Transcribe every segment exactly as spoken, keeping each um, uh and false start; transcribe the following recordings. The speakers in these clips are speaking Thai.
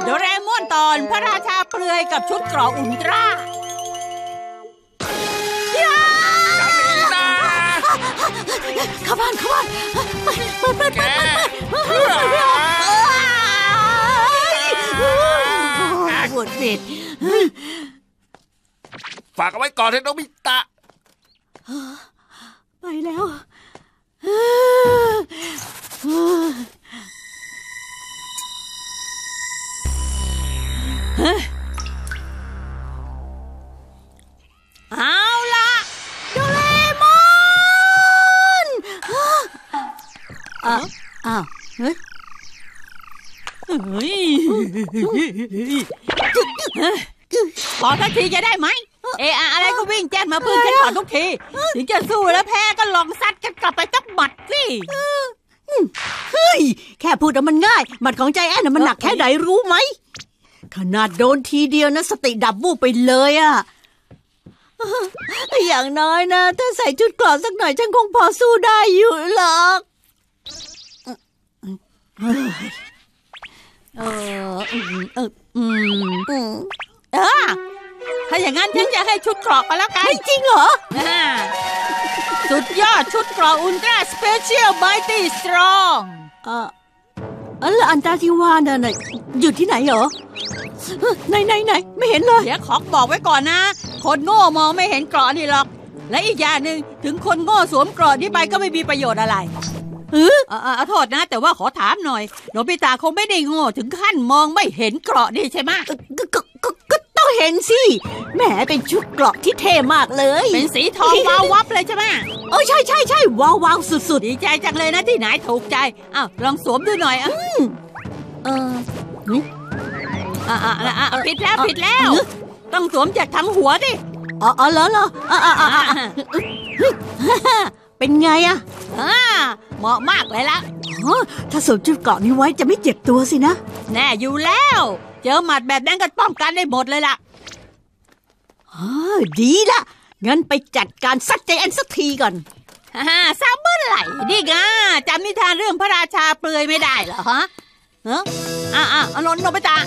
โดเรมอนตอนพระราชาเปลือยกับชุดเกราะอุลตร้าเข้าบ้านเข้าบ้านเปิดเปิดเปิดเปิดปวดเบ็ดฝากเอาไว้ก่อนเถอะโนบิตะไปแล้วเอาล่ะโดเรมอนอ้าวอ้าวเฮ้ยขอทักทีจะได้ไหมเอออะไรก็วิ่งแจ้งมาพึ่งฉันก่อนทุกทีถึงจะสู้แล้วแพ้ก็ลองซัดกันกลับไปตักหมัดสิเฮ้ยแค่พูดมันง่ายหมัดของใจแอนมันหนักแค่ไหนรู้ไหมขนาดโดนทีเดียวนะสติดับวูบไปเลยอ่ะอย่างน้อยนะถ้าใส่ชุดเกราะสักหน่อยฉันคงพอสู้ได้อยู่หรอกเออเอออืมเออถ้าอย่างนั้นฉันจะให้ชุดเกราะกันแล้วกันจริงเหรอสุดยอดชุดเกราะอุลตร้าสเปเชียลไมตี้สตรองเออแล้วอันตราที่ว่าน่ะอยู่ที่ไหนเหรอไหนไหนไหนไม่เห็นเลยเดี๋ยวขอบอกไว้ก่อนนะคนโง่มองไม่เห็นเกราะนี่หรอกและอีกอย่างหนึ่งถึงคนโง่สวมเกราะนี้ไปก็ไม่มีประโยชน์อะไรเออเอาโทษนะแต่ว่าขอถามหน่อยโนบิตะคงไม่ได้โง่ถึงขั้นมองไม่เห็นเกราะนี่ใช่ไหมก็ก็ต้องเห็นสิแหมเป็นชุดเกราะที่เท่มากเลยเป็นสีทองวาววับเลยใช่ไหมเออใช่ใช่ใช่วาววาวสุดๆดีใจจังเลยนะที่ไหนถูกใจอ้าวลองสวมดูหน่อยอ่ะเอออ่าอ่าอ่าผิดแล้วผิดแล้วต้องสวมจากทั้งหัวดิอ๋อเหรอเหรออ่าอ่าอ่าเป็นไงอะอ่าเหมาะมากเลยละอ๋อถ้าสวมชุดเกราะนี้ไว้จะไม่เจ็บตัวสินะแน่อยู่แล้วเจอหมัดแบบนั้นก็ป้องกันได้หมดเลยล่ะอ๋อดีละงั้นไปจัดการซัดใจแอนสักทีก่อนฮ่าซ้ำเมื่อไหร่ดิไงจำนิทานเรื่องพระราชาเปลือยไม่ได้เหรอฮะเอออ่าอ่าอารมณ์โนบิตะ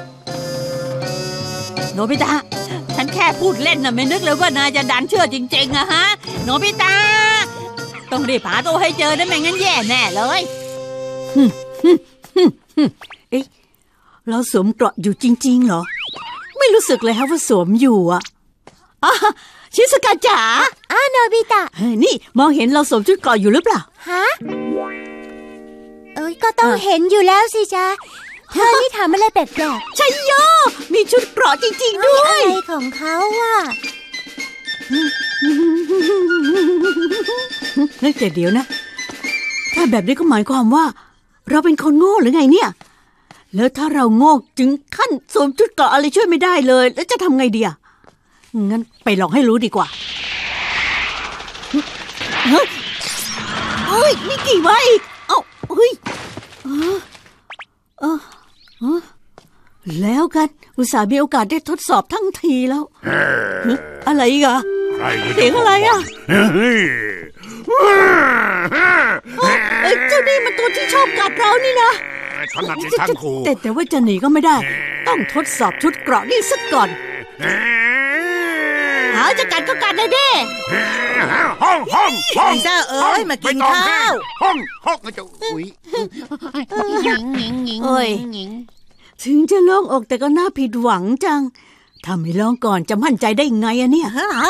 โนบิตะฉันแค่พูดเล่นน่ะไม่นึกเลยว่านายจะดันเชื่อจริงๆอะฮะโนบิตะต้องรีบหาตัวให้เจอนะไม่งั้นแย่แน่เลยเอ๊ะเราสวมเกราะอยู่จริงๆเหรอไม่รู้สึกเลยฮะว่าสวมอยู่อ่ะอ๋อชิซุกะจ๋าอ้าโนบิตะเฮ้ยนี่มองเห็นเราสวมชุดเกราะอยู่หรือเปล่าฮะเอ้ยก็ต้องเห็นอยู่แล้วสิจ๊ะเธอนี่ทำอะไรแปลกๆชัยโยมีชุดเกราะจริงๆด้วยอะไรของเขาอ่ะแต่เดี๋ยวนะถ้าแบบนี้ก็หมายความว่าเราเป็นคนโง่หรือไงเนี่ยแล้วถ้าเราโง่จึงขั้นสวมชุดเกราะอะไรช่วยไม่ได้เลยแล้วจะทำไงดีอ่ะงั้นไปลองให้รู้ดีกว่าเฮ้ยเฮ้ยนี่กี่วะอีกเอ้าเฮ้ยเออเออเออแล้วกันอุตส่าห์มีโอกาสได้ทดสอบทั้งทีแล้วอะไรอีกอะเสียงอะไรอะเอ้ยเจ้านี่มันตัวที่ชอบกัดเรานี่นะฉันนัดที่ท่านครูแต่แต่ว่าจะหนีก็ไม่ได้ต้องทดสอบชุดเกราะนี่สักก่อนหาจะกัดก็กัดเลยดิห้องห้องห้องเจ้าเอ้ยมากินข้าวห้องห้องจะอุ้ยเอ้ยถึงจะโล่งอกแต่ก็น่าผิดหวังจังถ้าไม่ลองก่อนจะมั่นใจได้ไงอะเนี่ย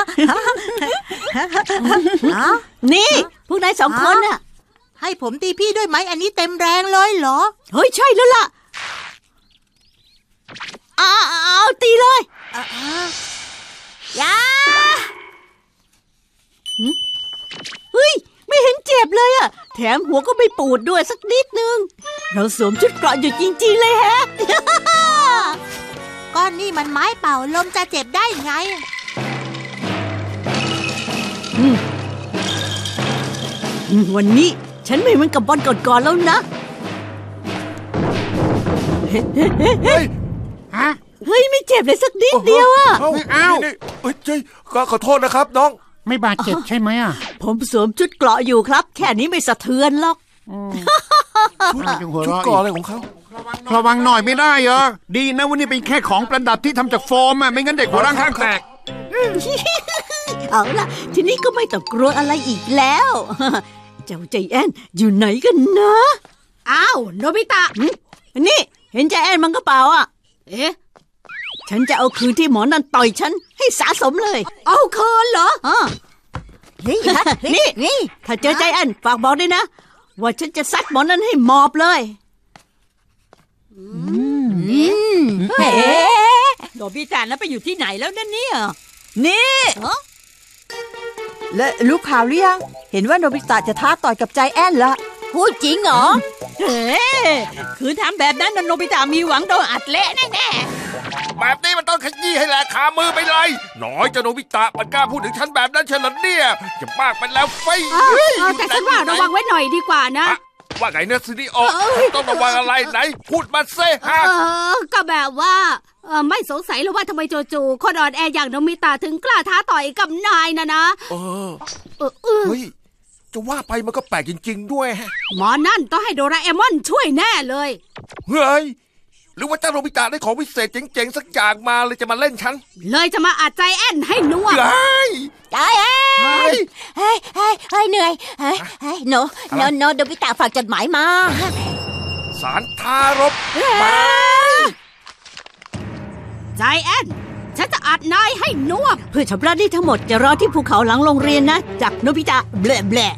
นี่พวกนายสองคนน่ะให้ผมตีพี่ด้วยไหมอันนี้เต็มแรงเลยเหรอเฮ้ยใช่แล้วล่ะเอาเอาตีเลยยาเฮ้ยไม่เห็นเจ็บเลยอะแถมหัวก็ไม่ปูดด้วยสักนิดนึงเราสวมชุดเกราะอยู่จริงๆเลยแฮะก้อนนี่มันไม้เป่าลมจะเจ็บได้ไงวันนี้ฉันไม่เหมือนกับบอลก่อนๆแล้วนะเฮ้ยฮะเฮ้ยไม่เจ็บเลยสักนิดเดียวอ่ะอ้าวเฮ้ยเจ้ยก็ขอโทษนะครับน้องไม่บาดเจ็บใช่ไหมอ่ะผมสวมชุดเกราะอยู่ครับแค่นี้ไม่สะเทือนหรอกชุดชุดเกราะอะไรของเขาระวังหน่อยไม่ได้เหรอดีนะวันนี้เป็นแค่ของประดับที่ทำจากโฟมอ่ะไม่งั้นเด็กหัวร่างข้างแตกเอาล่ะทีนี้ก็ไม่ต้องกลัวอะไรอีกแล้วเจ้าใจแอนอยู่ไหนกันนะอ้าวโนบิตะนี่เห็นใจแอนมันก็เปล่าอ่ะเอ๊ะฉันจะเอาคืนที่หมอนั่นต่อยฉันให้สะสมเลยเอาคืนเหรออ่านี่นี่นี่ถ้าเจอใจแอนฝากบอกด้วยนะว่าฉันจะซัดหมอนั่นให้หมอบเลยอืมเฮ้โนบิตะแล้วไปอยู่ที่ไหนแล้วนั่นเนี่ยนี่และรู้ข่าวหรือยังเห็นว่าโนบิตะจะท้าต่อยกับใจแอนละพูดจริงเหรอเฮ้คือทำแบบนั้นโนบิตะมีหวังโดนอัดเละแน่ๆแบบนี้มันต้องขยี้ให้แหลกขามือไปเลยน้อยจะโนบิตะมันกล้าพูดถึงฉันแบบนั้นเฉลิมเนี่ยจะมากไปแล้วไฟแต่ฉันว่าระวังไว้หน่อยดีกว่านะว่าไงเนี่ยซินิโอต้องระวังอะไรไหนพูดมาเซ่ฮะก็แบบว่าไม่สงสัยหรือว่าทำไมจู่ๆคนอ่อนแออย่างโนบิตะถึงกล้าท้าต่อยกับนายนะนะเออเฮ้ยจะว่าไปมันก็แปลกจริงๆด้วยหมอนั่นต้องให้โดราเอมอนช่วยแน่เลยเฮ้ยหรือว่าเจ้าโนบิตะได้ของพิเศษเจ๋งๆสักอย่างมาเลยจะมาเล่นฉันเลยจะมาอัดใจแอนให้นัวใจแอนเฮ้ยเฮ้ยเฮ้ยเหนื่อยเฮ้ยเฮ้ยโนโนโนโนบิตะฝากจดหมายมาสารทารบมาใจแอนฉันจะอัดนายให้นัวเพื่อชำระหนี้ทั้งหมดจะรอที่ภูเขาหลังโรงเรียนนะจากโนบิตะแบละแบละ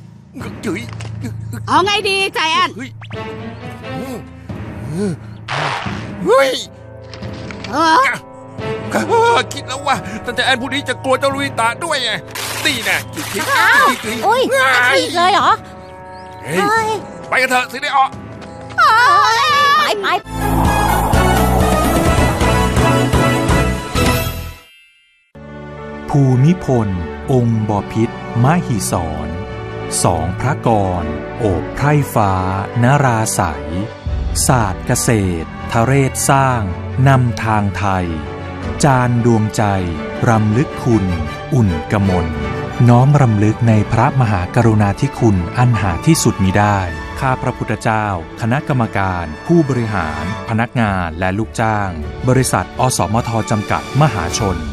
เอาไงดีใจแอนเฮ้ยเออคิดแล้วว่าตั้งแต่แอนผู้นี้จะกลัวเจ้าลุยตาด้วยไงตีแน่คิดคิดคิดโอ้ยอีกเลยเหรอไปกันเถอะสิได้ออกไปไปภูมิพลองค์บพิตรมหิศรสองพระกรโอบไพร่ฟ้านราใสศาสตร์เกษตรทะเรศสร้างนำทางไทยจานดวงใจรำลึกคุณอุ่นกมลน้อมรำลึกในพระมหากรุณาธิคุณอันหาที่สุดมิได้ข้าพระพุทธเจ้าคณะกรรมการผู้บริหารพนักงานและลูกจ้างบริษัทอสมทจำกัดมหาชน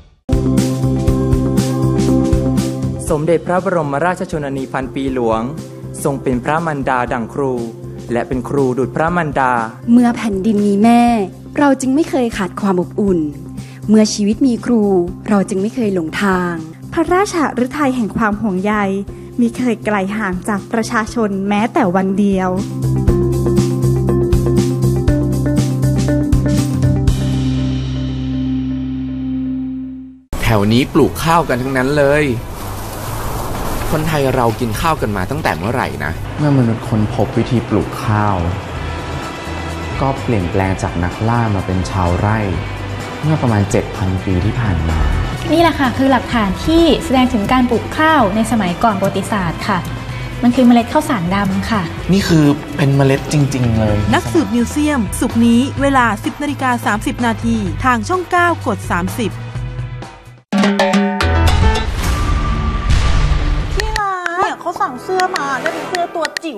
สมเด็จพระบรมราชชนนีพันปีหลวงทรงเป็นพระมารดาดั่งครูและเป็นครูดุจพระมารดาเมื่อแผ่นดินมีแม่เราจึงไม่เคยขาดความอบอุ่นเมื่อชีวิตมีครูเราจึงไม่เคยหลงทางพระราชฤทัยแห่งความห่วงใยมิเคยไกลห่างจากประชาชนแม้แต่วันเดียวแถวนี้ปลูกข้าวกันทั้งนั้นเลยคนไทยเรากินข้าวกันมาตั้งแต่เมื่อไหร่นะเมื่อมนุษย์ค้นพบวิธีปลูกข้าวก็เปลี่ยนแปลงจากนักล่ามาเป็นชาวไร่เมื่อประมาณ เจ็ดพัน ปีที่ผ่านมานี่แหละค่ะคือหลักฐานที่แสดงถึงการปลูกข้าวในสมัยก่อนประวัติศาสตร์ค่ะมันคือเมล็ดข้าวสารดำค่ะนี่คือเป็นเมล็ดจริงๆเลยนักสืบมิวเซียมศุกร์นี้เวลา สิบนาฬิกาสามสิบนาทีทางช่องเก้ากดสามสิบเขาสั่งเสื้อมาได้เป็นเสื้อตัวจิ๋ว